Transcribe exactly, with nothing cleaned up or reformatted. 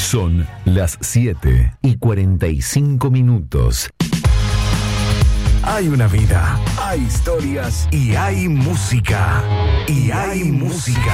Son las siete y cuarenta y cinco minutos. Hay una vida, hay historias y hay música. Y hay música.